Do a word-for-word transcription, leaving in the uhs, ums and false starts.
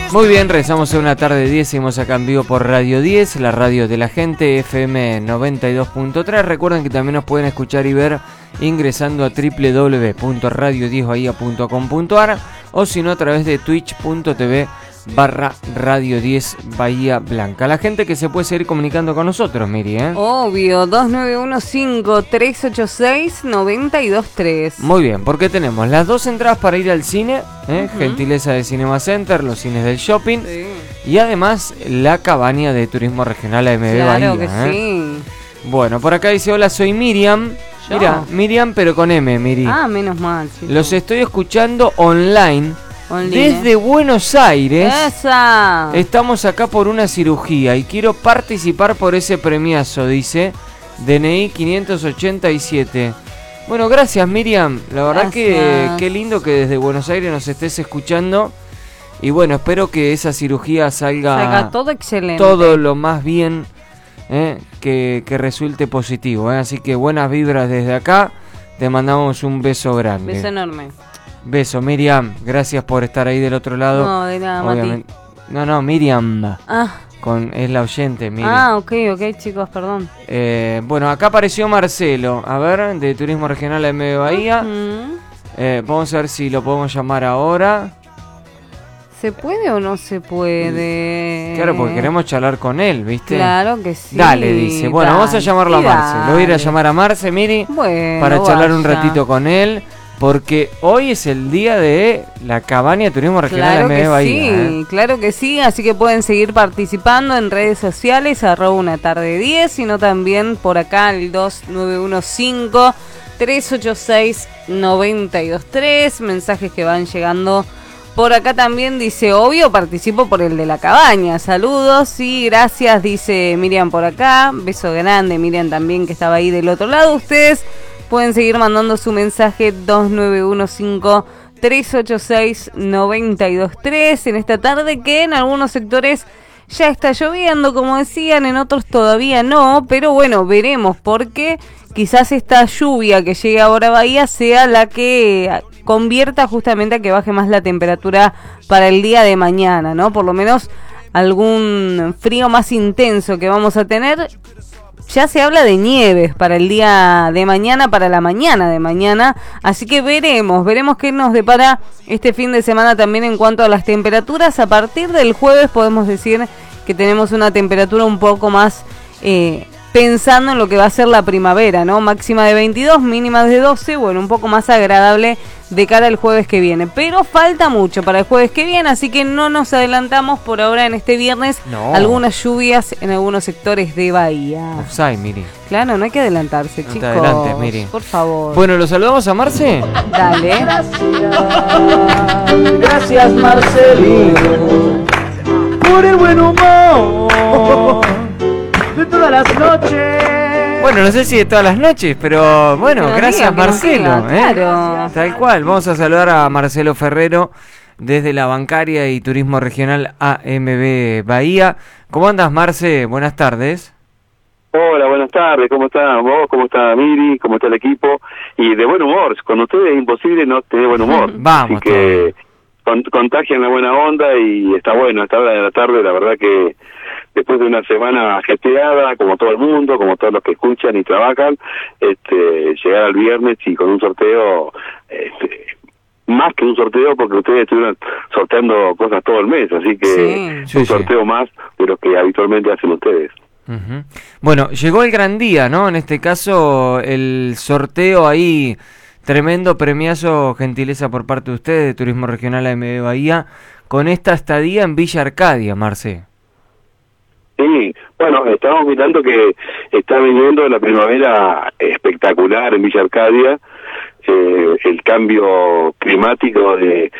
Muy bien, regresamos a una tarde diez, seguimos acá en vivo por Radio diez, la radio de la gente, F M noventa y dos punto tres. Recuerden que también nos pueden escuchar y ver ingresando a doble u doble u doble u punto radio diez bahía punto com punto a r o si no a través de twitch punto t v barra Radio diez Bahía Blanca. La gente que se puede seguir comunicando con nosotros, Miri, ¿eh? Obvio, dos nueve uno cinco, tres ocho seis, nueve dos tres. Muy bien, porque tenemos las dos entradas para ir al cine, ¿eh? Uh-huh. Gentileza de Cinema Center, los cines del shopping, Sí. y además la cabaña de Turismo Regional A M B Claro Bahía. que ¿eh? sí. Bueno, por acá dice, hola, soy Miriam. ¿Yo? Mira, Miriam, pero con M, Miri. Ah, menos mal. Sí, Los estoy escuchando online. Online. Desde Buenos Aires. ¡Esa! Estamos acá por una cirugía y quiero participar por ese premiazo, dice D N I quinientos ochenta y siete. Bueno, gracias, Miriam. La verdad Gracias. que qué lindo que desde Buenos Aires nos estés escuchando. Y bueno, espero que esa cirugía salga, Salga todo excelente. todo lo más bien, ¿eh? que, que resulte positivo, ¿eh? Así que buenas vibras desde acá. Te mandamos un beso grande. Beso enorme. Beso, Miriam. Gracias por estar ahí del otro lado. No, de nada, Mati. Obviamente. No, no, Miriam. Ah, Con, es la oyente, Miriam. ah, ok, ok, chicos, perdón. Eh, bueno, acá apareció Marcelo. A ver, de Turismo Regional A M B Bahía. Mm. Eh, vamos a ver si lo podemos llamar ahora. ¿Se puede o no se puede? Claro, porque queremos charlar con él, ¿viste? Claro que sí. Dale, dice. Bueno, dale, vamos a llamarlo a Marce. Lo voy a ir a dale. llamar a Marce, Miri, Bueno, para charlar un vaya. ratito con él. Porque hoy es el día de la cabaña de Turismo Regional Claro A M B que Bahía. sí, ¿eh? claro que sí, así que pueden seguir participando en redes sociales, arroba una tarde diez, sino también por acá el dos nueve uno cinco, tres ocho seis, nueve dos tres, mensajes que van llegando por acá también, dice, obvio, participo por el de la cabaña, saludos, sí, gracias, dice Miriam por acá, beso grande, Miriam también que estaba ahí del otro lado, ustedes pueden seguir mandando su mensaje dos nueve uno cinco, tres ocho seis, nueve dos tres en esta tarde que en algunos sectores ya está lloviendo, como decían, en otros todavía no, pero bueno, veremos porque quizás esta lluvia que llegue ahora a Bahía sea la que convierta justamente a que baje más la temperatura para el día de mañana, ¿no? Por lo menos algún frío más intenso que vamos a tener. Ya se habla de nieves para el día de mañana, para la mañana de mañana, así que veremos, veremos qué nos depara este fin de semana también en cuanto a las temperaturas. A partir del jueves podemos decir que tenemos una temperatura un poco más eh, pensando en lo que va a ser la primavera, ¿no? Máxima de veintidós, mínima de doce, bueno, un poco más agradable de cara al jueves que viene, pero falta mucho para el jueves que viene, así que no nos adelantamos por ahora en este viernes. No. Algunas lluvias en algunos sectores de Bahía. Offside, Miri. Claro, no hay que adelantarse, No te chicos. adelantes, Miri. Por favor. Bueno, ¿lo saludamos a Marce? Dale. Gracias, Marcelino, por el buen humor de todas las noches. Bueno, no sé si de todas las noches, pero bueno, Que nos gracias diga, que nos Marcelo. diga, ¿eh? claro. Tal cual, vamos a saludar a Marcelo Ferrero desde la Bancaria y Turismo Regional A M B Bahía. ¿Cómo andas, Marce? Buenas tardes. Hola, buenas tardes, ¿cómo estás vos? ¿Cómo está Miri? ¿Cómo está el equipo? Y de buen humor, con ustedes es imposible no tener buen humor. Vamos, Así que con, contagian la buena onda y está bueno, a esta hora de la tarde, la verdad que después de una semana ajetreada, como todo el mundo, como todos los que escuchan y trabajan, este, llegar al viernes y con un sorteo, este, más que un sorteo, porque ustedes estuvieron sorteando cosas todo el mes, así que Sí. es Sí, un sí. sorteo más de lo que habitualmente hacen ustedes. Ujú. Bueno, llegó el gran día, ¿no? En este caso, el sorteo ahí, tremendo premiazo, gentileza por parte de ustedes, de Turismo Regional A M B Bahía, con esta estadía en Villa Arcadia, Marce. Sí, bueno, estamos mirando que está viniendo la primavera espectacular en Villa Arcadia, eh, el cambio climático de